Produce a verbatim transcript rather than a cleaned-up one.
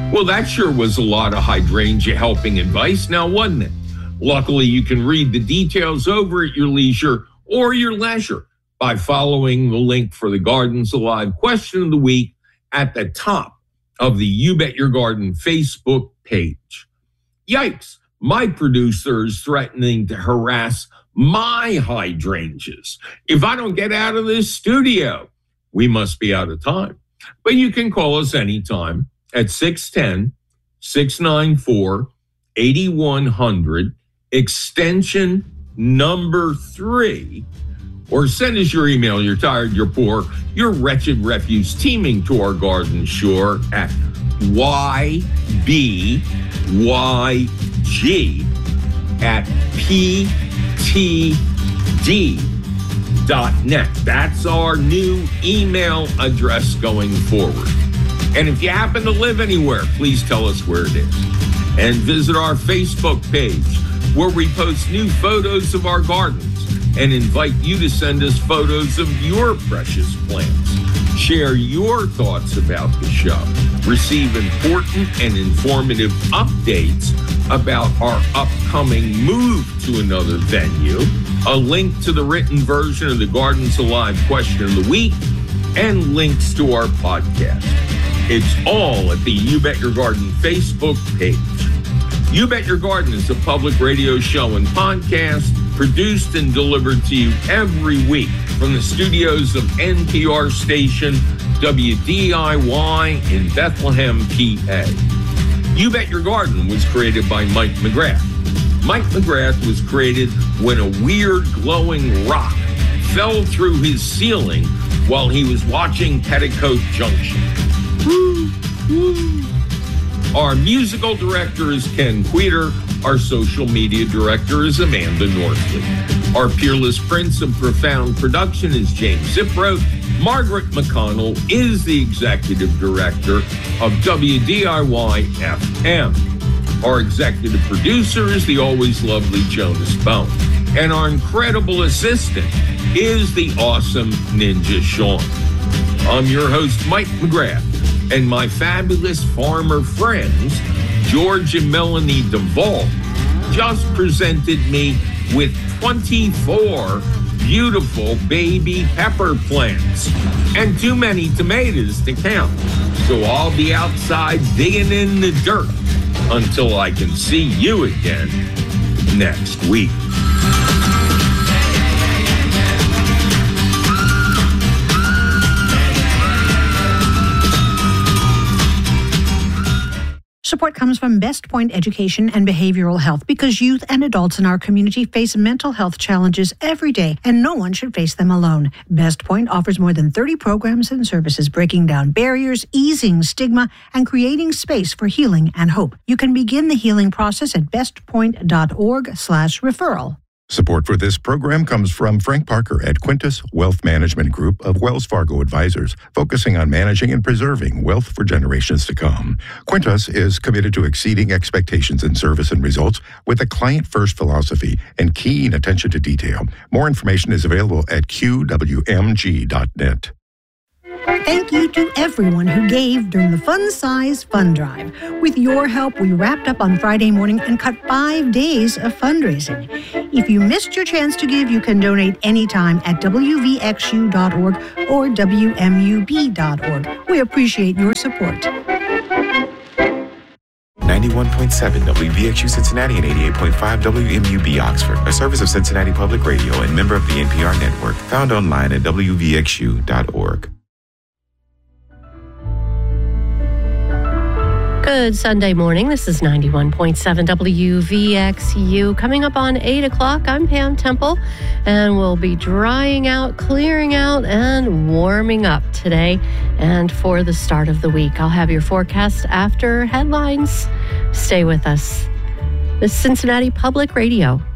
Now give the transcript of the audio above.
Well, that sure was a lot of hydrangea helping advice now, wasn't it? Luckily, you can read the details over at your leisure or your leisure by following the link for the Gardens Alive question of the week at the top of the You Bet Your Garden Facebook page. Yikes, my producer is threatening to harass my hydrangeas. If I don't get out of this studio, we must be out of time. But you can call us anytime at six one zero, six nine four, eight one zero zero, extension number three, or send us your email. You're tired, you're poor, your wretched refuse teeming to our garden shore at Y B Y G at P T D dot net. That's our new email address going forward. And if you happen to live anywhere, please tell us where it is. And visit our Facebook page, where we post new photos of our gardens and invite you to send us photos of your precious plants. Share your thoughts about the show. Receive important and informative updates about our upcoming move to another venue, a link to the written version of the Gardens Alive question of the week, and links to our podcast. It's all at the You Bet Your Garden Facebook page. You Bet Your Garden is a public radio show and podcast produced and delivered to you every week from the studios of N P R station W D I Y in Bethlehem, P A. You Bet Your Garden was created by Mike McGrath. Mike McGrath was created when a weird glowing rock fell through his ceiling while he was watching Petticoat Junction. Woo, woo. Our musical director is Ken Queter. Our social media director is Amanda Northley. Our peerless prince of profound production is James Ziproth. Margaret McConnell is the executive director of W D I Y F M. Our executive producer is the always lovely Jonas Bone. And our incredible assistant is the awesome Ninja Sean. I'm your host, Mike McGrath, and my fabulous farmer friends, George and Melanie Duvall, just presented me with twenty-four beautiful baby pepper plants and too many tomatoes to count. So I'll be outside digging in the dirt until I can see you again next week. Support comes from Best Point Education and Behavioral Health, because youth and adults in our community face mental health challenges every day, and no one should face them alone. Best Point offers more than thirty programs and services breaking down barriers, easing stigma, and creating space for healing and hope. You can begin the healing process at bestpoint.org slash referral. Support for this program comes from Frank Parker at Quintus Wealth Management Group of Wells Fargo Advisors, focusing on managing and preserving wealth for generations to come. Quintus is committed to exceeding expectations in service and results with a client-first philosophy and keen attention to detail. More information is available at q w m g dot net. Thank you to everyone who gave during the Fun Size Fund Drive. With your help, we wrapped up on Friday morning and cut five days of fundraising. If you missed your chance to give, you can donate anytime at w v x u dot org or w m u b dot org. We appreciate your support. ninety-one point seven W V X U Cincinnati and eighty-eight point five W M U B Oxford, a service of Cincinnati Public Radio and member of the N P R network, found online at w v x u dot org. Good Sunday morning. This is ninety-one point seven W V X U. Coming up on eight o'clock, I'm Pam Temple, and we'll be drying out, clearing out, and warming up today and for the start of the week. I'll have your forecast after headlines. Stay with us. This is Cincinnati Public Radio.